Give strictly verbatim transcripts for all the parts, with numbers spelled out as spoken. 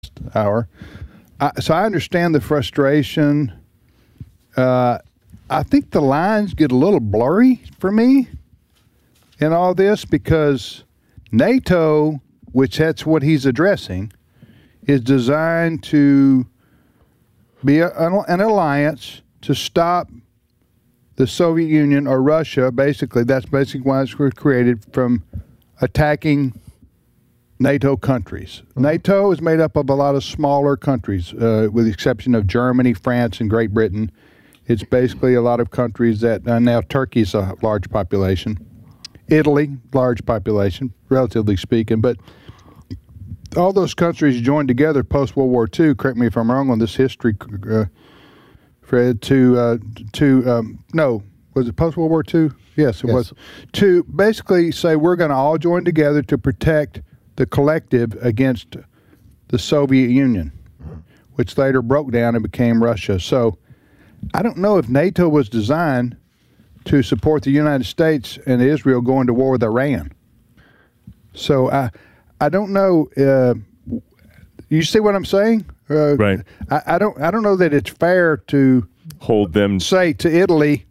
hour. I, so I understand the frustration. Uh, I think the lines get a little blurry for me in all this because NATO, which that's what he's addressing, is designed to be a, an alliance to stop the Soviet Union or Russia. Basically, that's basically why it was created, from attacking NATO countries. Mm-hmm. NATO is made up of a lot of smaller countries, uh, with the exception of Germany, France, and Great Britain. It's basically a lot of countries that, uh, now Turkey's a large population. Italy, large population, relatively speaking, but all those countries joined together post-World War Two, correct me if I'm wrong on this history, uh, Fred, to, uh, to um, no, was it post-World War Two? Yes, it yes. was. To basically say we're going to all join together to protect the collective against the Soviet Union, which later broke down and became Russia. So I don't know if NATO was designed to support the United States and Israel going to war with Iran. So I I don't know. Uh, you see what I'm saying? Uh, right. I, I don't I don't know that it's fair to hold them, say to Italy,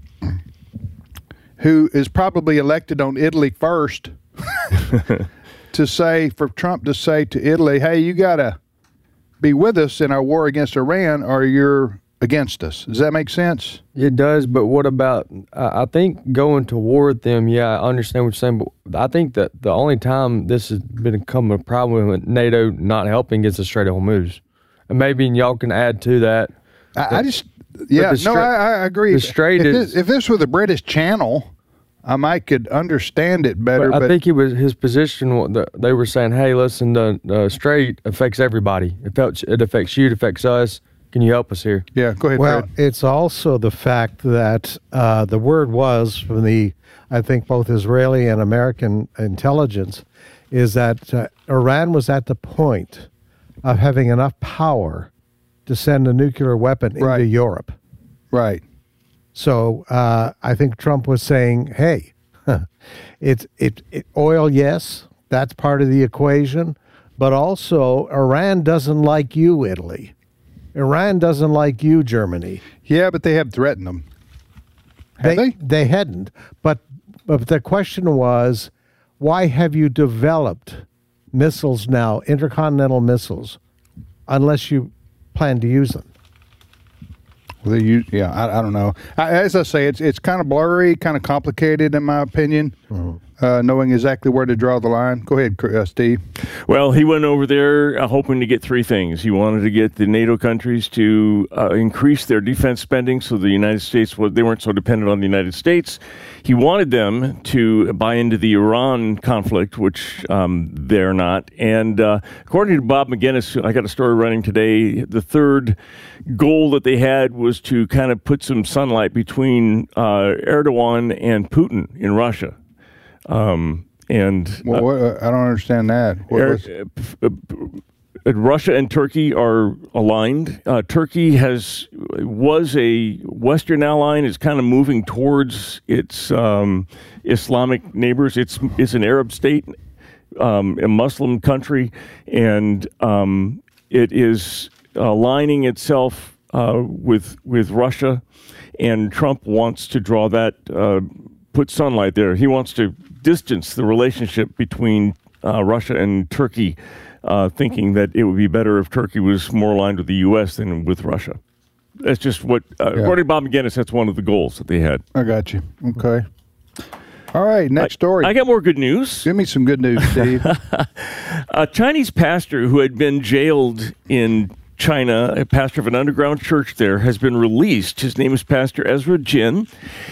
who is probably elected on Italy first, to say, for Trump to say to Italy, hey, you got to be with us in our war against Iran or you're against us. Does that make sense? It does, but what about, uh, I think going to war with them, yeah, I understand what you're saying, but I think that the only time this has become a problem with NATO not helping is the Strait of Hormuz. And maybe y'all can add to that. I, that I just, yeah, stra- no, I, I agree. The Strait if, is... this, if this were the British Channel, I might could understand it better. But I but think it was his position. They were saying, "Hey, listen, the uh, Strait affects everybody. It affects, it affects you. It affects us. Can you help us here?" Yeah, go ahead. Well, Fred. it's also the fact that uh, the word was from the, I think, both Israeli and American intelligence, is that uh, Iran was at the point of having enough power to send a nuclear weapon right. into Europe. Right. So uh, I think Trump was saying, hey, it's it, it oil, yes, that's part of the equation, but also Iran doesn't like you, Italy. Iran doesn't like you, Germany. Yeah, but they have threatened them. Have they? They, they hadn't. But, but the question was, why have you developed missiles now, intercontinental missiles, unless you plan to use them? Well, you, yeah, I, I don't know. I, as I say, it's it's kind of blurry, kind of complicated in my opinion, mm-hmm. uh, knowing exactly where to draw the line. Go ahead, uh, Steve. Well, he went over there uh, hoping to get three things. He wanted to get the NATO countries to uh, increase their defense spending so the United States, well, they weren't so dependent on the United States. He wanted them to buy into the Iran conflict, which um, they're not. And uh, according to Bob McGinnis, I got a story running today, the third goal that they had was to kind of put some sunlight between uh, Erdogan and Putin in Russia. Um, and well, what, uh, I don't understand that. What er, was... uh, uh, Russia and Turkey are aligned. Uh, Turkey has was a Western ally and is kind of moving towards its um, Islamic neighbors. It's it's an Arab state, um, a Muslim country, and um, it is aligning itself uh, with with Russia. And Trump wants to draw that, uh, put sunlight there. He wants to distance the relationship between uh, Russia and Turkey. Uh, thinking that it would be better if Turkey was more aligned with the U S than with Russia. That's just what, uh, yeah. according to Bob McGinnis, that's one of the goals that they had. I got you. Okay. All right, next I, story. I got more good news. Give me some good news, Steve. A Chinese pastor who had been jailed in China, a pastor of an underground church there, has been released. His name is Pastor Ezra Jin.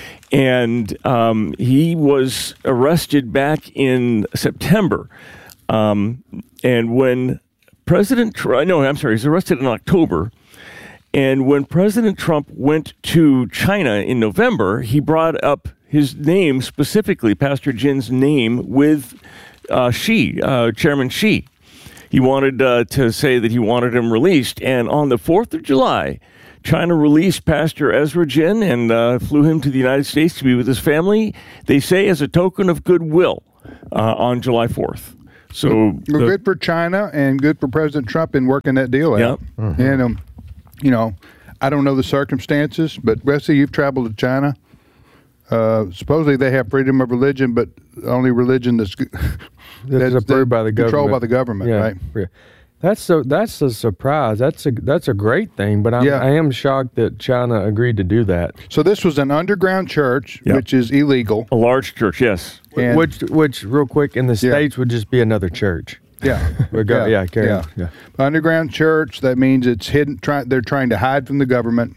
And um, he was arrested back in September. Um, and when President Trump, no, I'm sorry, he's arrested in October. And when President Trump went to China in November, he brought up his name, specifically Pastor Jin's name, with uh, Xi, uh, Chairman Xi. He wanted uh, to say that he wanted him released. And on the fourth of July, China released Pastor Ezra Jin and uh, flew him to the United States to be with his family, they say as a token of goodwill uh, on July fourth. So Well, the- good for China and good for President Trump in working that deal out. Yep. And um, you know, I don't know the circumstances, but Wesley, you've traveled to China. Uh, supposedly they have freedom of religion, but the only religion that's That's approved by the government. controlled by the government, yeah. right? Yeah. That's so. That's a surprise. That's a that's a great thing. But I'm, Yeah. I am shocked that China agreed to do that. So this was an underground church, Yeah. which is illegal. a large church, yes. And- which which real quick in the Yeah. states would just be another church. Yeah, We're go- yeah, carry on. Yeah. Underground church. That means it's hidden. Try, they're trying to hide from the government.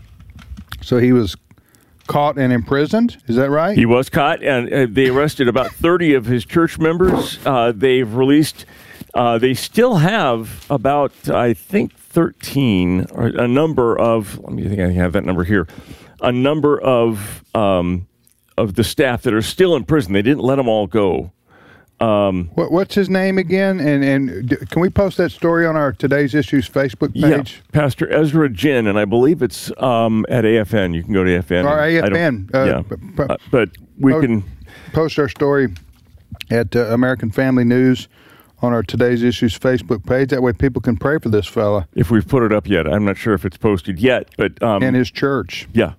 So he was caught and imprisoned. Is that right? He was caught, and uh, they arrested about thirty of his church members. Uh, they've released. Uh, they still have about, I think, thirteen or a number of. Let me think. I have that number here. A number of um, of the staff that are still in prison. They didn't let them all go. What, what's his name again? And and d- can we post that story on our Today's Issues Facebook page? Yeah, Pastor Ezra Jin, and I believe it's um, at A F N. You can go to A F N. Or I don't- A F N, uh, yeah, p- p- Uh, but we Oh, can. Post our story at uh, American Family News on our Today's Issues Facebook page. That way people can pray for this fella If we've put it up yet, I'm not sure if it's posted yet, but um, and his church. yeah.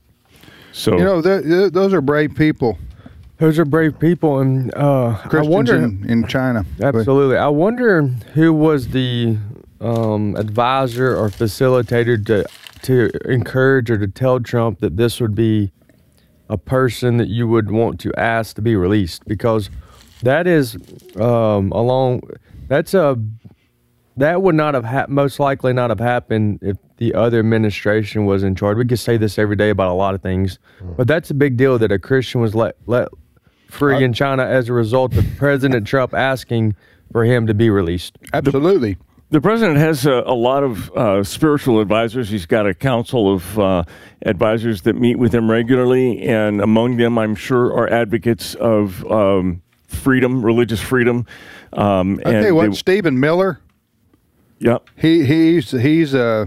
So You know, th- th- those are brave people, Those are brave people, and uh, I Christians wonder. in, in China. Absolutely. I wonder who was the um, advisor or facilitator to to encourage or to tell Trump that this would be a person that you would want to ask to be released, because that is um, along. That's a that would not have hap- most likely not have happened if the other administration was in charge. We could say this every day about a lot of things, but that's a big deal that a Christian was let let free in China as a result of President Trump asking for him to be released. Absolutely. the president has a, a lot of uh, spiritual advisors. He's got a council of uh, advisors that meet with him regularly, and among them, I'm sure, are advocates of um, freedom, religious freedom. Um, I and tell you what, they- Stephen Miller. yeah, He he's he's uh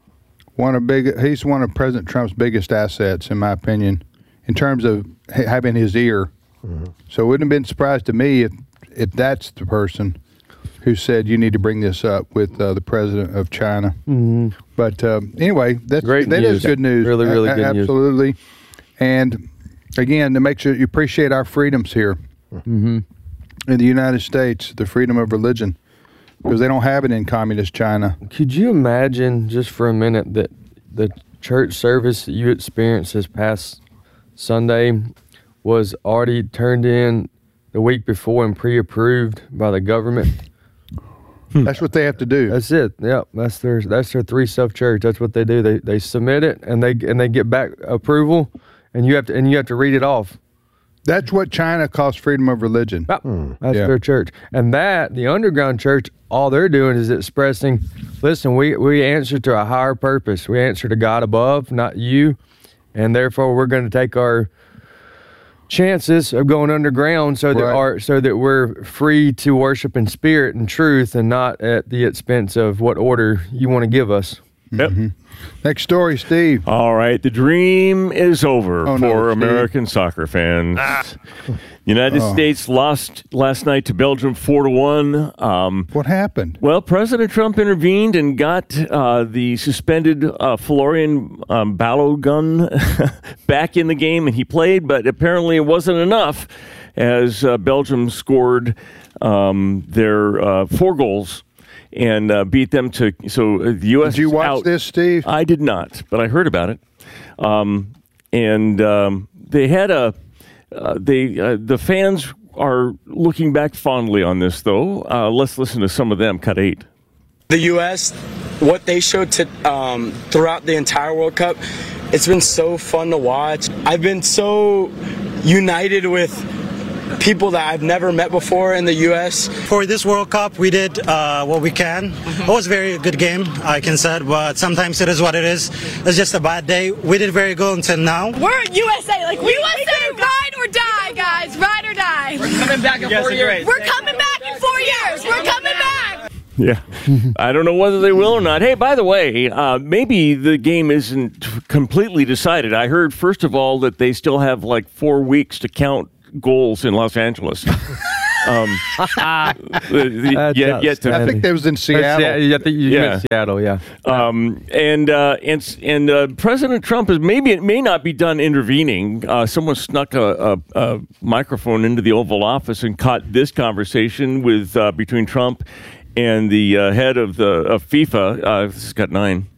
one of big he's one of President Trump's biggest assets, in my opinion, in terms of ha- having his ear. So it wouldn't have been surprised to me if if that's the person who said you need to bring this up with uh, the president of China. Mm-hmm. But um, anyway, that's Great that is news. good news. Really, really A- a- good news. Absolutely. And again, to make sure you appreciate our freedoms here in the United States, the freedom of religion, because they don't have it in communist China. Could you imagine just for a minute that the church service that you experienced this past Sunday was already turned in the week before and pre-approved by the government? That's what they have to do. That's it. Yep, that's their that's their three self church. That's what they do. They they submit it and they and they get back approval, and you have to and you have to read it off. That's what China calls freedom of religion. Yep, that's Yeah. their church. And that the underground church, all they're doing is expressing, listen, we we answer to a higher purpose. We answer to God above, not you, and therefore we're going to take our chances of going underground so that Right. our so that we're free to worship in spirit and truth and not at the expense of what order you want to give us. yep. Next story, Steve. All right, the dream is over Oh, no, for Steve. American soccer fans. United Oh. States lost last night to Belgium four to one. Um, What happened? well, President Trump intervened and got uh, the suspended uh, Florian um, Balogun back in the game, and he played, but apparently it wasn't enough as uh, Belgium scored um, their uh, four goals and uh, beat them to. So uh, the U S Did you is watch out. this, Steve? I did not, but I heard about it. Um, and um, they had a uh, they uh, the fans are looking back fondly on this, though. Uh, let's listen to some of them. Cut eight. The U S, what they showed to um, throughout the entire World Cup, it's been so fun to watch. I've been so united with people that I've never met before in the U S. For this World Cup, we did uh, what we can. It was a very good game, I can say, but sometimes it is what it is. It's just a bad day. We did very good until now. We're U S A, like we U S A, ride or die, guys, ride or die. We're coming back in four years. We're coming back in four years. We're coming back. Yeah, I don't know whether they will or not. Hey, by the way, uh, maybe the game isn't completely decided. I heard, first of all, that they still have like four weeks to count goals in Los Angeles. Um, the, the, yet, yet to, I think that was in Seattle. Yeah, I think you Yeah. meant Seattle, yeah. Um, and uh, and and uh, President Trump is maybe it may not be done intervening. Uh, someone snuck a, a, a microphone into the Oval Office and caught this conversation with uh, between Trump and the uh, head of the of FIFA. Uh, this has got nine.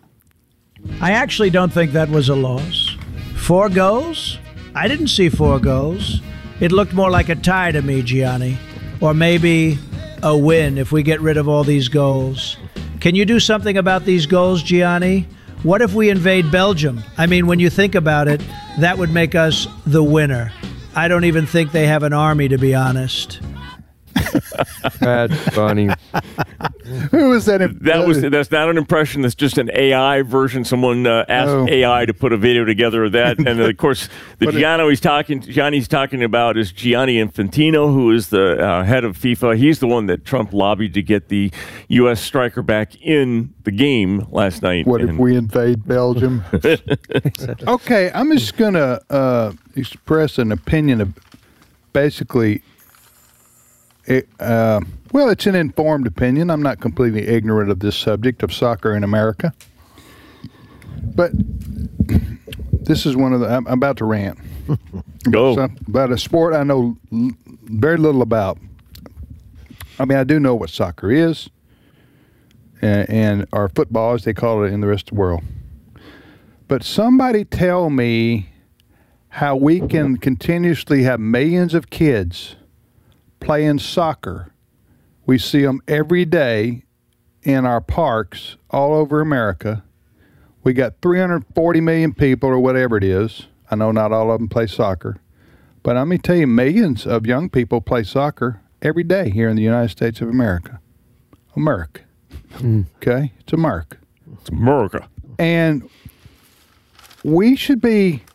I actually don't think that was a loss. Four goals? I didn't see four goals. It looked more like a tie to me, Gianni. Or maybe a win if we get rid of all these goals. Can you do something about these goals, Gianni? What if we invade Belgium? I mean, when you think about it, that would make us the winner. I don't even think they have an army, to be honest. That's funny. Who was that? In, That was that's not an impression. That's just an A I version. Someone uh, asked Oh. A I to put a video together of that, and of course, the But it- Gianni he's talking Gianni's talking about is Gianni Infantino, who is the uh, head of FIFA. He's the one that Trump lobbied to get the U S striker back in the game last night. What if And- we invade Belgium? Okay, I'm just going to uh, express an opinion of basically, it, uh, well, it's an informed opinion. I'm not completely ignorant of this subject of soccer in America. But this is one of the, I'm, I'm about to rant. Go. Some- about a sport I know l- very little about. I mean, I do know what soccer is, and, and or football, as they call it in the rest of the world. But somebody tell me how we can continuously have millions of kids playing soccer. We see them every day in our parks all over America. We got three hundred forty million people or whatever it is. I know not all of them play soccer. But let me tell you, millions of young people play soccer every day here in the United States of America. America. Okay? It's America. It's America. And we should be,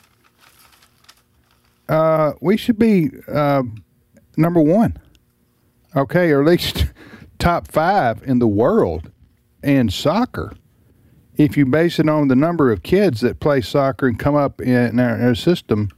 uh, we should be uh, number one, okay, or at least top five in the world in soccer. If you base it on the number of kids that play soccer and come up in our, our system,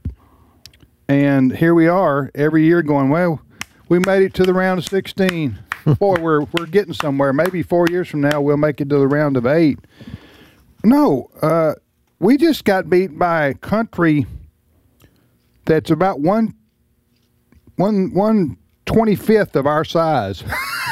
and here we are every year going, well, we made it to the round of sixteen. Boy, we're we're getting somewhere. Maybe four years from now we'll make it to the round of eight. No, uh, we just got beat by a country that's about one, one, one twenty-fifth of our size.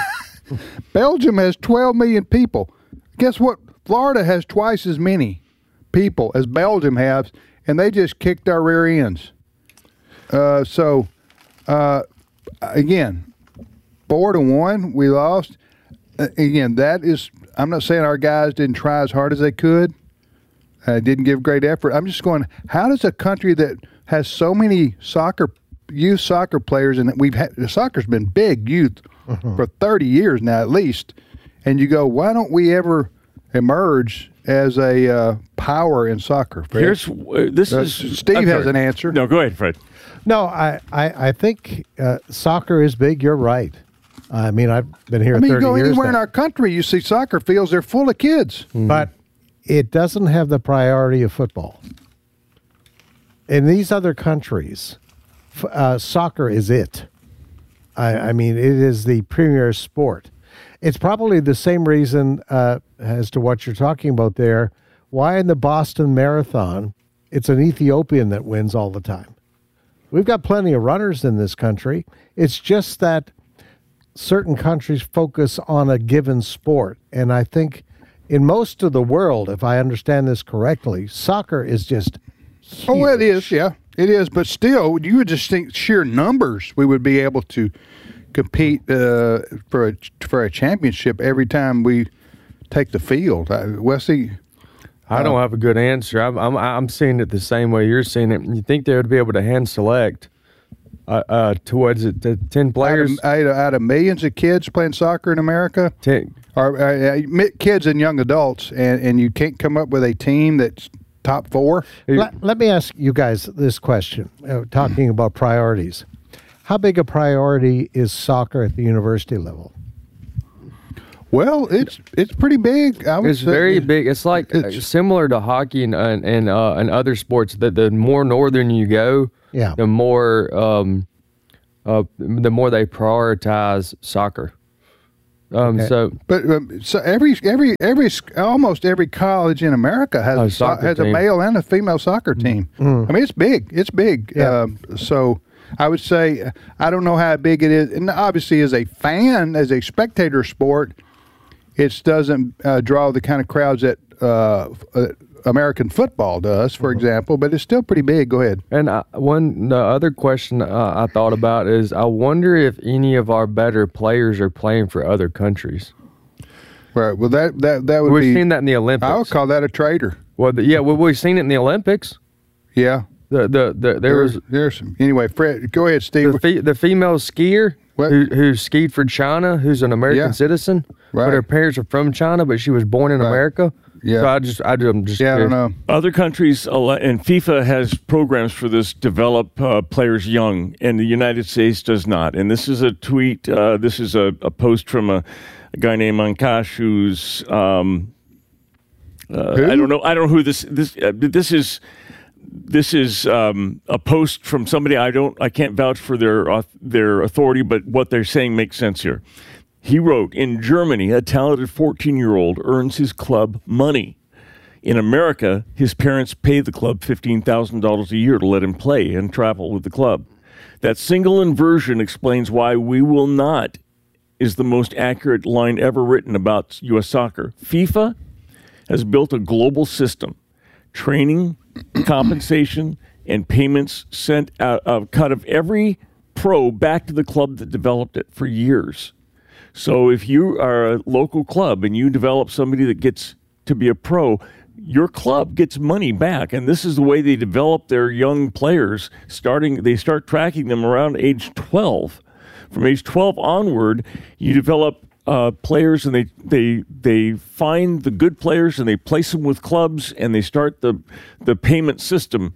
Belgium has twelve million people. Guess what? Florida has twice as many people as Belgium has, and they just kicked our rear ends. Uh, so, uh, again, four to one, we lost. Uh, again, that is. I'm not saying our guys didn't try as hard as they could. Uh, didn't give great effort. I'm just going, how does a country that has so many soccer, youth soccer players, and we've had, soccer's been big youth uh-huh. for thirty years now at least, and you go, why don't we ever emerge as a uh, power in soccer? Fred? Here's uh, this uh, is Steve I'm has sorry. an answer. No, go ahead, Fred. No, I, I, I think uh, soccer is big. You're right. I mean, I've been here I mean, you thirty go years anywhere in now. our country, you see soccer fields, they're full of kids. But it doesn't have the priority of football. In these other countries, f- uh, soccer is it. I, I mean, it is the premier sport. It's probably the same reason uh, as to what you're talking about there. Why in the Boston Marathon, it's an Ethiopian that wins all the time. We've got plenty of runners in this country. It's just that certain countries focus on a given sport. And I think in most of the world, if I understand this correctly, soccer is just huge. Oh, it is, yeah. It is. But still, you would just think sheer numbers, we would be able to compete uh, for, a, for a championship every time we take the field. Uh, Wesley? I don't have a good answer. I'm, I'm I'm seeing it the same way you're seeing it. You think they would be able to hand select uh, uh, towards it to ten players? Out of, out of millions of kids playing soccer in America, ten, or uh, mi- kids and young adults, and, and you can't come up with a team that's top four? Let, let me ask you guys this question, uh, talking about priorities. How big a priority is soccer at the university level? Well, it's it's pretty big. I would It's say. very big. It's like uh, It's- similar to hockey and and and, uh, and other sports. That the more northern you go, Yeah. the more um, uh, the more they prioritize soccer. Um, Okay. So, But um, so every every every almost every college in America has A a, so- soccer has a team. male and a female soccer team. I mean, it's big. It's big. Yeah. Um, so I would say I don't know how big it is, and obviously as a fan, as a spectator sport, it doesn't uh, draw the kind of crowds that uh, uh, American football does, for example. But it's still pretty big. Go ahead. and I, one the other question uh, I thought about is I wonder if any of our better players are playing for other countries. Right. Well, that that that would We've be. seen that in the Olympics. I would call that a traitor. Well, the, yeah, well, we've seen it in the Olympics. Yeah. The the, the there was there's some anyway. Fred, go ahead, Steve. the, fe- the female skier What? who, who skied for China, who's an American Yeah. citizen, Right. but her parents are from China, but she was born in Right. America. Yeah. So I just, I just, I'm just yeah, I don't curious. know. Other countries, al- and FIFA has programs for this, develop uh, players young, and the United States does not. And this is a tweet, uh, this is a, a post from a, a guy named Ankash, who's, um, uh, Who? I don't know, I don't know who this, this, uh, this is, this is um, a post from somebody I don't, I can't vouch for their, auth- their authority, but what they're saying makes sense here. He wrote, in Germany, a talented fourteen-year-old earns his club money. In America, his parents pay the club fifteen thousand dollars a year to let him play and travel with the club. That single inversion explains why we will not is the most accurate line ever written about U S soccer. FIFA has built a global system. Training, compensation, and payments sent out a cut of every pro back to the club that developed it for years. So if you are a local club and you develop somebody that gets to be a pro, your club gets money back. And this is the way they develop their young players. Starting, they start tracking them around age twelve. From age twelve onward, you develop uh, players, and they, they they find the good players and they place them with clubs, and they start the the payment system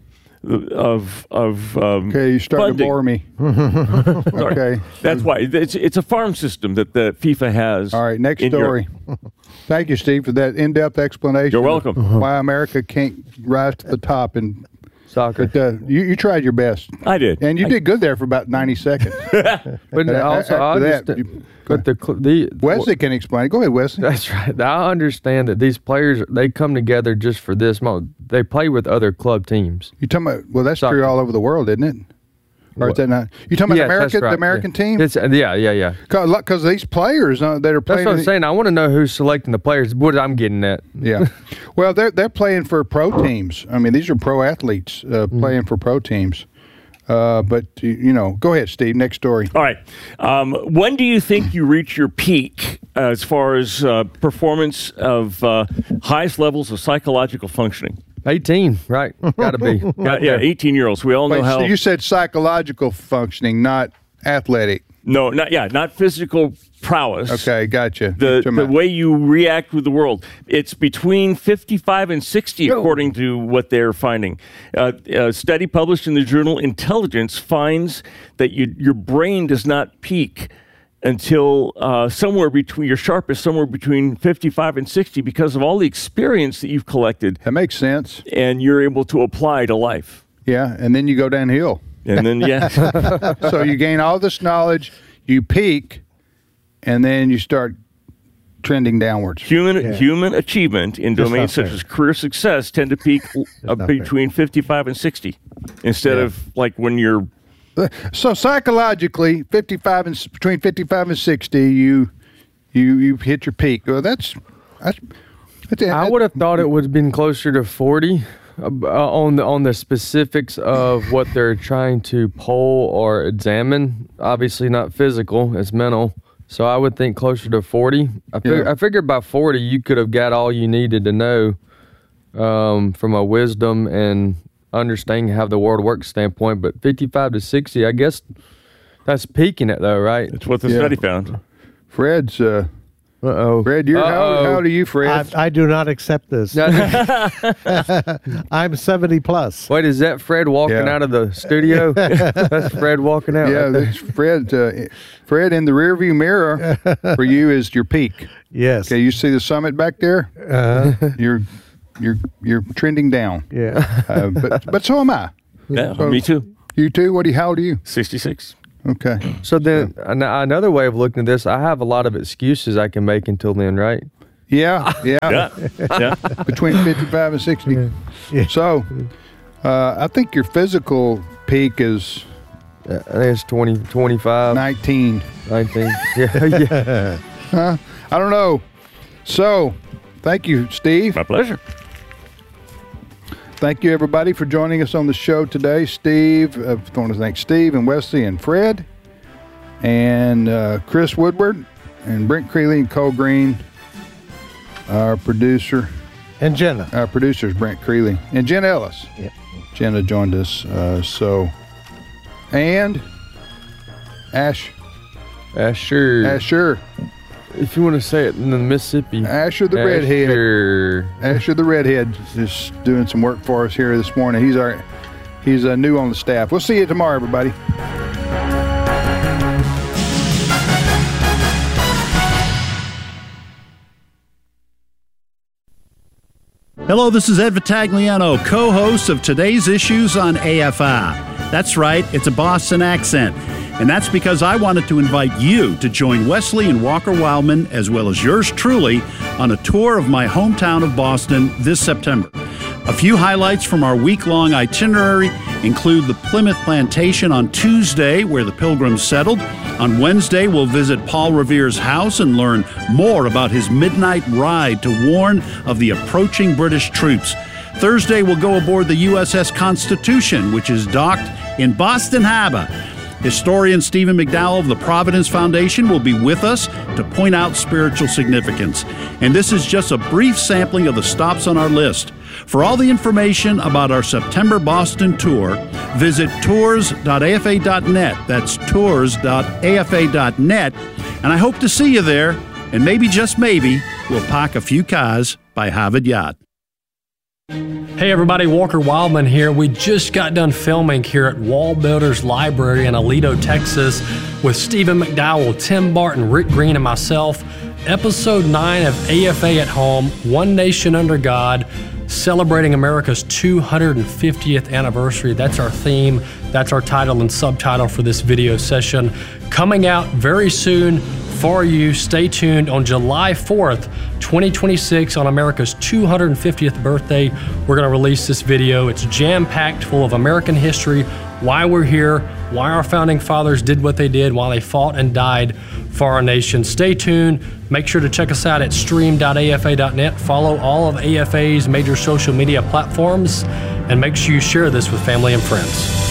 of of um, Okay, you're starting funding. to bore me. Sorry. Okay. That's why it's it's a farm system that the FIFA has. All right, next in story. Europe. Thank you, Steve, for that in-depth explanation. You're welcome. of Why America can't rise to the top, and Soccer. but uh, you, you tried your best, I did. and you did good there for about ninety seconds. But And also, I after that, understand. you- But the cl- the Wesley can explain. Go ahead, Wesley. That's right. I understand that these players, they come together just for this moment. They play with other club teams. You talking about? Well, that's Soccer. true all over the world, isn't it? Or is What? that not? You talking about Yes, America, that's right. the American Yeah. team? It's, yeah, yeah, yeah. Because these players uh, that are That's playing. what I'm in- saying. I want to know who's selecting the players. What I'm getting at. Yeah. Well, they're they're playing for pro teams. I mean, these are pro athletes uh, Mm-hmm. playing for pro teams. Uh, but you- you know, go ahead, Steve. Next story. All right. Um, when do you think you reach your peak as far as uh, performance of uh, highest levels of psychological functioning? eighteen, right? Got to be. Uh, yeah, eighteen-year-olds. We all know Wait, how. so you said psychological functioning, not athletic. no, not yeah, not physical prowess. Okay, gotcha. The, You're talking the about- way you react with the world. It's between fifty-five and sixty, according to what they're finding. Uh, a study published in the journal Intelligence finds that you, your brain does not peak until uh, somewhere between, your sharpest somewhere between fifty-five and sixty because of all the experience that you've collected that makes sense. and you're able to apply to life. Yeah, and then you go downhill. And then, yeah. So you gain all this knowledge, you peak, and then you start trending downwards. Human human achievement in That's domains not such fair. as career success tend to peak uh, not between fifty-five and sixty instead Yeah. of like when you're So psychologically, fifty-five and s- between fifty-five and sixty, you you you hit your peak. Well, that's that's. that's I would have thought it would have been closer to forty uh, on the on the specifics of what they're trying to poll or examine. Obviously, not physical; it's mental. So I would think closer to forty. I, fig- Yeah. I figured by forty you could have got all you needed to know um, from a wisdom and understanding how the world works standpoint. But fifty-five to sixty, I guess that's peaking it though, right? That's what the Yeah. study found. Fred's. Uh, Uh oh. Fred, you're how, Uh-oh. how old are you, Fred? I, I do not accept this. I'm seventy plus. Wait, is that Fred walking Yeah. out of the studio? That's Fred walking out. yeah, right there. that's Fred. Uh, Fred, in the rearview mirror for you is your peak. Yes. Okay, you see the summit back there? Uh, You're you're you're trending down. yeah. Uh, but but so am I. Yeah, So- me too. You too. What do you? How old are you? sixty-six. Okay. So then an- another way of looking at this, I have a lot of excuses I can make until then, right? Yeah, yeah. Yeah. Yeah. Between fifty-five and sixty. Yeah. So, uh, I think your physical peak is Uh, I think it's twenty, twenty-five, nineteen. nineteen. Yeah, yeah. Huh? I don't know. So, thank you, Steve. My pleasure. Thank you, everybody, for joining us on the show today. Steve, uh, I want to thank Steve and Wesley and Fred and uh, Chris Woodward and Brent Creeley and Cole Green, our producer. And Jenna. Our producer is Brent Creeley and Jen Ellis. Yep. Jenna joined us. Uh, so, and Ash, Asher. Asher, If you want to say it in the Mississippi. Asher the redhead. Asher. Asher the redhead is doing some work for us here this morning. He's our he's uh, new on the staff. We'll see you tomorrow, everybody. Hello, this is Ed Vitagliano, co-host of today's issues on A F I. That's right, it's a Boston accent. And that's because I wanted to invite you to join Wesley and Walker Wildman, as well as yours truly, on a tour of my hometown of Boston this September. A few highlights from our week-long itinerary include the Plymouth Plantation on Tuesday, where the Pilgrims settled. On Wednesday, we'll visit Paul Revere's house and learn more about his midnight ride to warn of the approaching British troops. Thursday, we'll go aboard the U S S Constitution, which is docked in Boston Harbor. Historian Stephen McDowell of the Providence Foundation will be with us to point out spiritual significance. And this is just a brief sampling of the stops on our list. For all the information about our September Boston tour, visit tours dot A F A dot net. That's tours dot A F A dot net. And I hope to see you there. And maybe, just maybe, we'll park a few cars by Harvard Yard. Hey everybody, Walker Wildman here. We just got done filming here at Wall Builders Library in Aledo, Texas with Stephen McDowell, Tim Barton, Rick Green, and myself. Episode nine of A F A at Home, One Nation Under God, celebrating America's two hundred fiftieth anniversary. That's our theme. That's our title and subtitle for this video session. Coming out very soon for you. Stay tuned on July fourth, twenty twenty-six, on America's two hundred fiftieth birthday. We're going to release this video. It's jam-packed full of American history, why we're here, why our founding fathers did what they did, why they fought and died for our nation. Stay tuned. Make sure to check us out at stream dot A F A dot net. Follow all of A F A's major social media platforms, and make sure you share this with family and friends.